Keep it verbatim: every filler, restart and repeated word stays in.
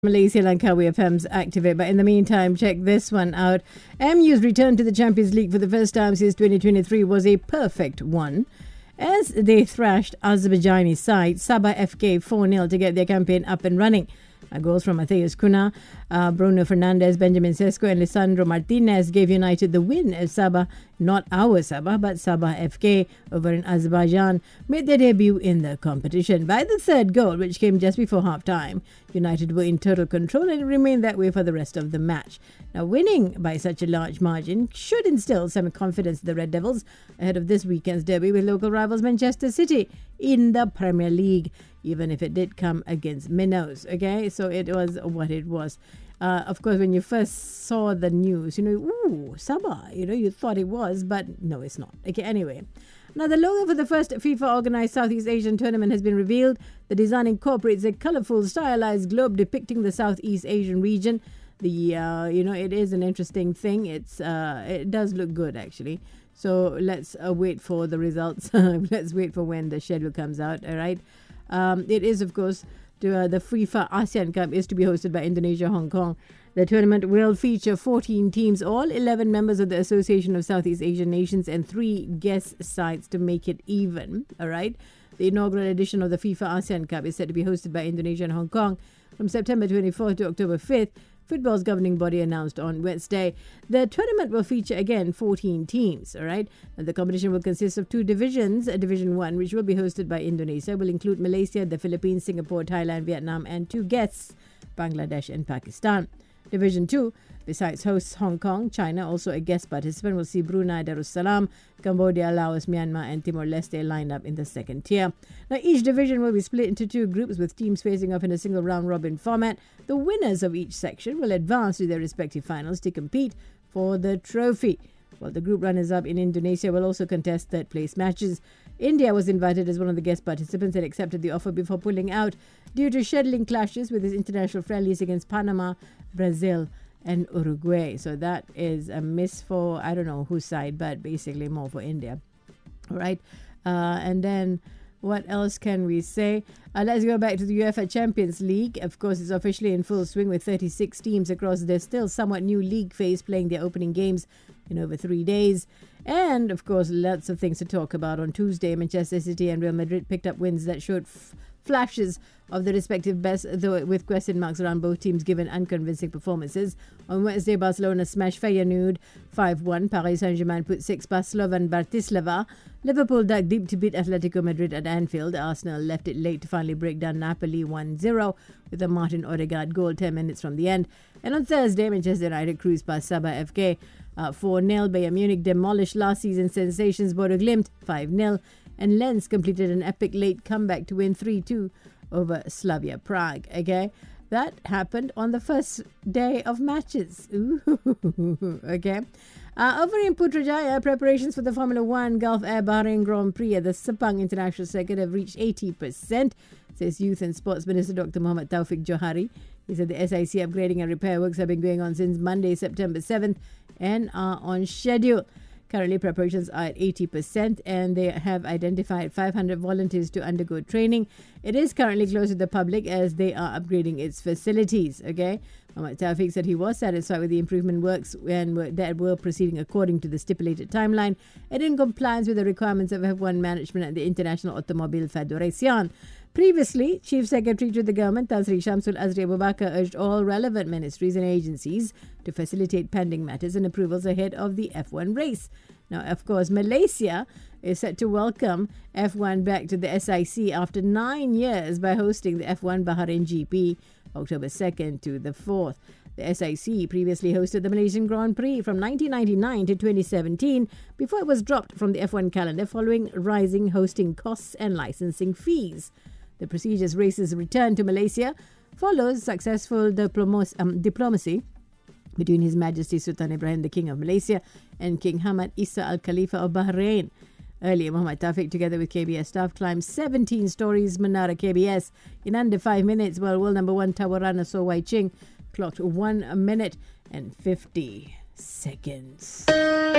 Malaysia Langkawi F M's Activate. But in the meantime, check this one out. M U's return to the Champions League for the first time since twenty twenty-three was a perfect one, as they thrashed Azerbaijani side Sabah F K four nil to get their campaign up and running. Uh, goals from Matheus Cunha, uh, Bruno Fernandes, Benjamin Sesko and Lisandro Martinez gave United the win as Sabah, not our Sabah, but Sabah F K over in Azerbaijan, made their debut in the competition. By the third goal, which came just before half-time, United were in total control and remained that way for the rest of the match. Now, winning by such a large margin should instill some confidence in the Red Devils ahead of this weekend's derby with local rivals Manchester City in the Premier League, even if it did come against Minnows. Okay, so it was what it was. Uh, of course, when you first saw the news, you know, ooh, Sabah, you know, you thought it was, but no, it's not. Okay, anyway. Now, the logo for the first FIFA-organized Southeast Asian tournament has been revealed. The design incorporates a colorful, stylized globe depicting the Southeast Asian region. The, uh, you know, it is an interesting thing. It's, uh, it does look good, actually. So let's uh, wait for the results. Let's wait for when the schedule comes out, all right? Um, it is, of course, to, uh, the FIFA ASEAN Cup is to be hosted by Indonesia, Hong Kong. The tournament will feature fourteen teams, all eleven members of the Association of Southeast Asian Nations and three guest sides to make it even, all right? The inaugural edition of the FIFA ASEAN Cup is set to be hosted by Indonesia and Hong Kong from September twenty-fourth to October fifth. Football's governing body announced on Wednesday. The tournament will feature, again, fourteen teams, all right? And the competition will consist of two divisions. Division one, which will be hosted by Indonesia, will include Malaysia, the Philippines, Singapore, Thailand, Vietnam, and two guests, Bangladesh and Pakistan. Division two, besides hosts Hong Kong, China, also a guest participant, will see Brunei Darussalam, Cambodia, Laos, Myanmar, and Timor-Leste lined up in the second tier. Now, each division will be split into two groups with teams facing off in a single round-robin format. The winners of each section will advance to their respective finals to compete for the trophy. While the group runners-up in Indonesia will also contest third-place matches. India was invited as one of the guest participants and accepted the offer before pulling out due to scheduling clashes with its international friendlies against Panama, Brazil, and Uruguay. So that is a miss for, I don't know whose side, but basically more for India. All right. Uh, and then what else can we say? Uh, let's go back to the UEFA Champions League. Of course, it's officially in full swing with thirty-six teams across the still somewhat new league phase playing their opening games in over three days. And, of course, lots of things to talk about. On Tuesday, Manchester City and Real Madrid picked up wins that showed f- flashes of the respective best, though with question marks around both teams given unconvincing performances. On Wednesday, Barcelona smashed Feyenoord five one. Paris Saint-Germain put six past Slovan Bratislava. Liverpool dug deep to beat Atletico Madrid at Anfield. Arsenal left it late to finally break down Napoli one zero with a Martin Odegaard goal ten minutes from the end. And on Thursday, Manchester United cruised past Sabah F K uh, four nil. Bayern Munich demolished last season's sensations Bodo Glimt five nil. And Lens completed an epic late comeback to win three two over Slavia Prague. Okay, that happened on the first day of matches. Ooh, okay. Uh, over in Putrajaya, preparations for the Formula One Gulf Air Bahrain Grand Prix at the Sepang International Circuit have reached eighty percent, says Youth and Sports Minister Doctor Muhammad Taufik Johari. He said the S I C upgrading and repair works have been going on since Monday, September seventh, and are on schedule. Currently, preparations are at eighty percent and they have identified five hundred volunteers to undergo training. It is currently closed to the public as they are upgrading its facilities. Okay, Muhammad Tawfiq said he was satisfied with the improvement works and that were proceeding according to the stipulated timeline and in compliance with the requirements of F one management at the International Automobile Federation. Previously, Chief Secretary to the government, Tan Sri Shamsul Azri Abu Bakar, urged all relevant ministries and agencies to facilitate pending matters and approvals ahead of the F one race. Now, of course, Malaysia is set to welcome F one back to the S I C after nine years by hosting the F one Bahrain G P October second to the fourth. The S I C previously hosted the Malaysian Grand Prix from nineteen ninety-nine to twenty seventeen before it was dropped from the F one calendar following rising hosting costs and licensing fees. The prestigious race's return to Malaysia follows successful diplomos- um, diplomacy between His Majesty Sultan Ibrahim, the King of Malaysia, and King Hamad Isa Al Khalifa of Bahrain. Earlier, Muhammad Tawfiq, together with K B S staff, climbed seventeen stories Menara K B S in under five minutes, while world number one Tawarana So Wai Ching clocked one minute and fifty seconds.